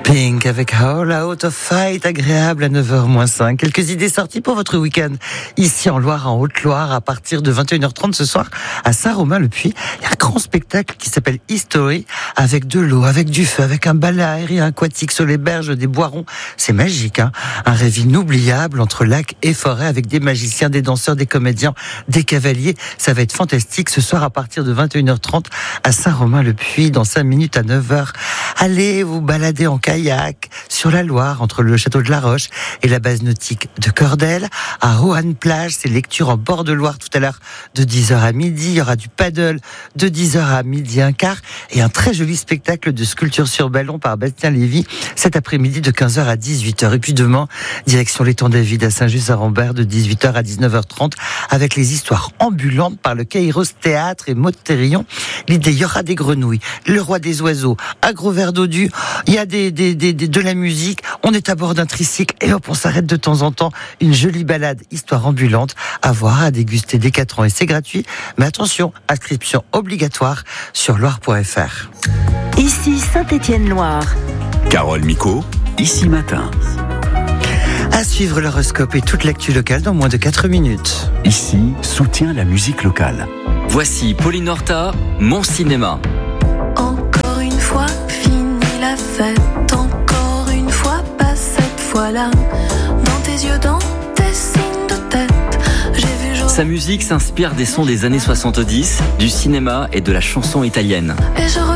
Pink avec All Out of Fight, agréable à 9h-5. Quelques idées sorties pour votre week-end. Ici en Loire, en Haute-Loire, à partir de 21h30 ce soir, à Saint-Romain-le-Puy, il y a un grand spectacle qui s'appelle History, avec de l'eau, avec du feu, avec un ballet aérien aquatique sur les berges des Boirons. C'est magique, hein. Un rêve inoubliable entre lac et forêt, avec des magiciens, des danseurs, des comédiens, des cavaliers. Ça va être fantastique ce soir à partir de 21h30 à Saint-Romain-le-Puy, dans 5 minutes à 9h. Allez vous balader en kayak sur la Loire, entre le château de la Roche et la base nautique de Cordel. À Roanne-Plage, c'est lecture en bord de Loire tout à l'heure de 10h à midi. Il y aura du paddle de 10h à midi un quart et un très joli spectacle de sculpture sur ballon par Bastien Lévy cet après-midi de 15h à 18h. Et puis demain, direction l'étang David à Saint-Just-à-Rambert de 18h à 19h30 avec les histoires ambulantes par le Kairos Théâtre et Maud Thérillon. L'idée, il y aura des grenouilles, le roi des oiseaux, un gros verre d'eau due, il y a de la musique, on est à bord d'un tricycle et hop, on s'arrête de temps en temps. Une jolie balade, histoire ambulante à voir, à déguster dès 4 ans et c'est gratuit. Mais attention, inscription obligatoire sur loire.fr. Ici Saint-Étienne-Loire. Carole Micot, ici matin. À suivre l'horoscope et toute l'actu locale dans moins de 4 minutes. Ici, soutient la musique locale. Voici Pauline Horta, Mon Cinéma. Encore une fois, fini la fête. Encore une fois, pas cette fois-là. Dans tes yeux, dans tes signes de tête, j'ai vu jour. Sa musique s'inspire des sons des années 70, du cinéma et de la chanson italienne. Et je